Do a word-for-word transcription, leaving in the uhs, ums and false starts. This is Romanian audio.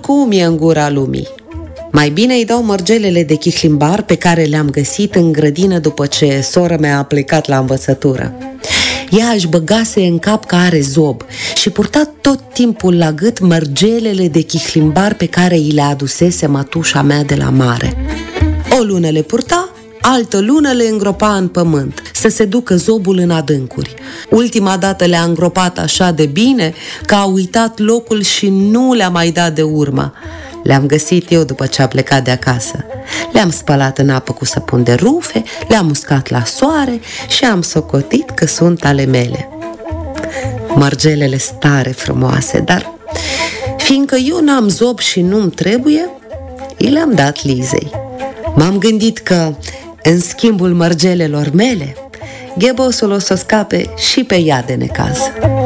oricum e în gura lumii. Mai bine îi dau mărgelele de chihlimbar pe care le-am găsit în grădină după ce sora mea a plecat la învățătură. Ea își băgase în cap că are zob și purta tot timpul la gât mărgelele de chihlimbar pe care i le adusese mătușa mea de la mare. O lună le purta, altă lună le îngropa în pământ, să se ducă zobul în adâncuri. Ultima dată le-a îngropat așa de bine că a uitat locul și nu le-a mai dat de urmă. Le-am găsit eu după ce a plecat de acasă. Le-am spălat în apă cu săpun de rufe, le-am uscat la soare și am socotit că sunt ale mele. Mărgelele stare frumoase, dar fiindcă eu n-am zob și nu-mi trebuie, i le-am dat Lizei. M-am gândit că, în schimbul mărgelelor mele, ghebosul o să scape și pe ea de necaz.